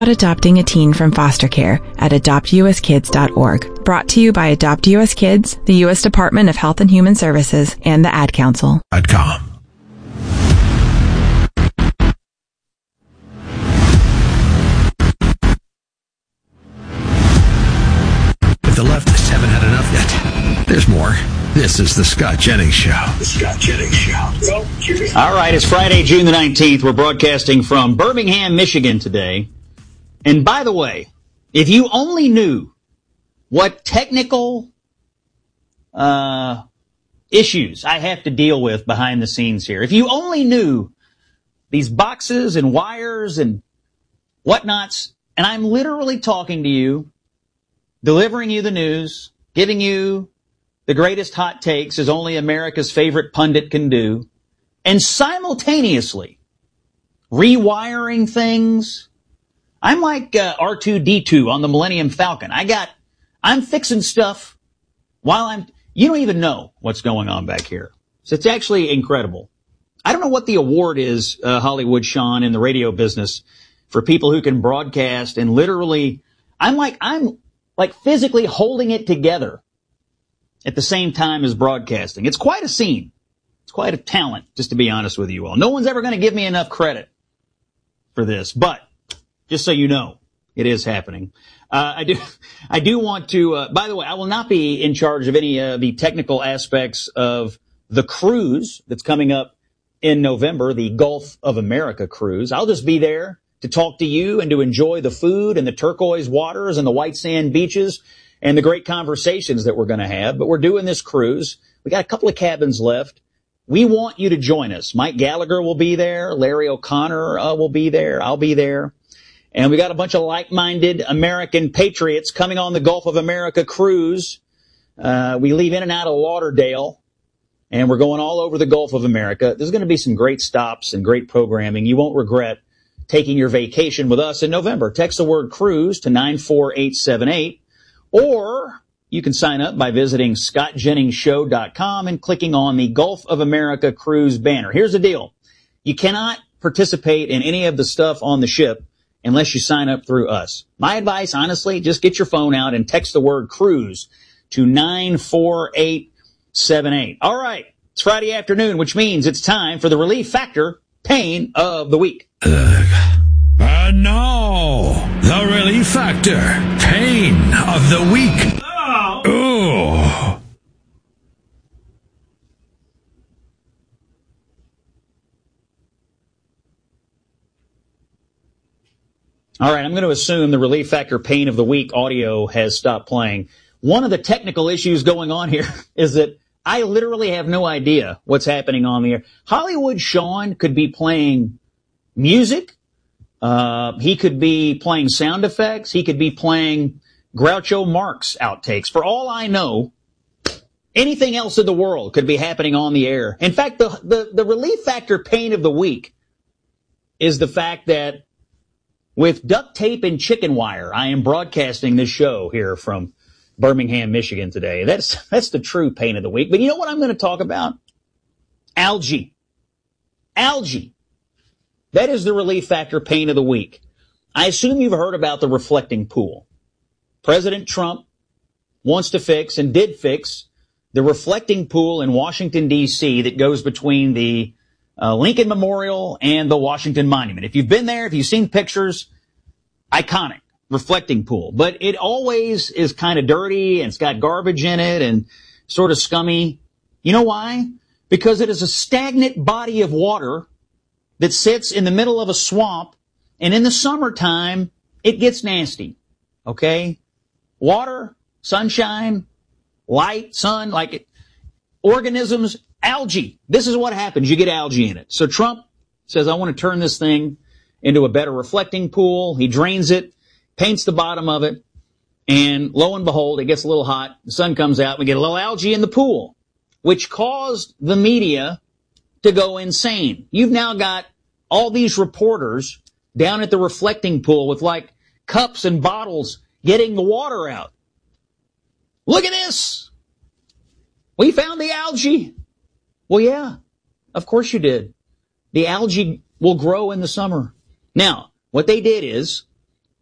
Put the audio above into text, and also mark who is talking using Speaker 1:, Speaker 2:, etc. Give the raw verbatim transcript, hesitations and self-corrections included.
Speaker 1: Adopting a teen from foster care at adopt u s kids dot org. Brought to you by Adopt U S Kids, the U S Department of Health and Human Services, and the Ad Council.
Speaker 2: .com. If the leftists haven't had enough yet, there's more. This is the Scott Jennings Show. The Scott Jennings Show.
Speaker 3: All right, it's Friday, June the nineteenth. We're broadcasting from Birmingham, Michigan today. And by the way, if you only knew what technical uh issues I have to deal with behind the scenes here, if you only knew these boxes and wires and whatnots, and I'm literally talking to you, delivering you the news, giving you the greatest hot takes as only America's favorite pundit can do, and simultaneously rewiring things. I'm like uh, R two D two on the Millennium Falcon. I got, I'm fixing stuff while I'm, you don't even know what's going on back here. So it's actually incredible. I don't know what the award is, uh, Hollywood Sean, in the radio business for people who can broadcast and literally, I'm like, I'm like physically holding it together at the same time as broadcasting. It's quite a scene. It's quite a talent, just to be honest with you all. No one's ever going to give me enough credit for this, but just so you know, it is happening. Uh, I do, I do want to, uh, by the way, I will not be in charge of any of uh, the technical aspects of the cruise that's coming up in November, the Gulf of America cruise. I'll just be there to talk to you and to enjoy the food and the turquoise waters and the white sand beaches and the great conversations that we're going to have. But we're doing this cruise. We got a couple of cabins left. We want you to join us. Mike Gallagher will be there. Larry O'Connor uh, will be there. I'll be there. And we got a bunch of like-minded American patriots coming on the Gulf of America cruise. Uh, we leave in and out of Lauderdale, and we're going all over the Gulf of America. There's going to be some great stops and great programming. You won't regret taking your vacation with us in November. Text the word cruise to nine four eight seven eight, or you can sign up by visiting scott jennings show dot com and clicking on the Gulf of America cruise banner. Here's the deal. You cannot participate in any of the stuff on the ship unless you sign up through us. My advice, honestly, just get your phone out and text the word cruise to nine four eight seven eight. All right. It's Friday afternoon, which means it's time for the Relief Factor Pain of the Week.
Speaker 2: Uh, and now, the Relief Factor Pain of the Week. Oh. Ooh.
Speaker 3: All right, I'm going to assume the Relief Factor Pain of the Week audio has stopped playing. One of the technical issues going on here is that I literally have no idea what's happening on the air. Hollywood Sean could be playing music. Uh, he could be playing sound effects. He could be playing Groucho Marx outtakes. For all I know, anything else in the world could be happening on the air. In fact, the, the, the Relief Factor Pain of the Week is the fact that with duct tape and chicken wire, I am broadcasting this show here from Birmingham, Michigan today. That's, that's the true pain of the week. But you know what I'm going to talk about? Algae. Algae. That is the Relief Factor Pain of the Week. I assume you've heard about the reflecting pool. President Trump wants to fix and did fix the reflecting pool in Washington, D C that goes between the Uh, Lincoln Memorial and the Washington Monument. If you've been there, if you've seen pictures, iconic reflecting pool. But it always is kind of dirty and it's got garbage in it and sort of scummy. You know why? Because it is a stagnant body of water that sits in the middle of a swamp, and in the summertime, it gets nasty. Okay? Water, sunshine, light, sun, like it, organisms, algae. This is what happens. You get algae in it. So Trump says, I want to turn this thing into a better reflecting pool. He drains it, paints the bottom of it, and lo and behold, it gets a little hot. The sun comes out. We get a little algae in the pool, which caused the media to go insane. You've now got all these reporters down at the reflecting pool with like cups and bottles getting the water out. Look at this. We found the algae. Well, yeah, of course you did. The algae will grow in the summer. Now, what they did is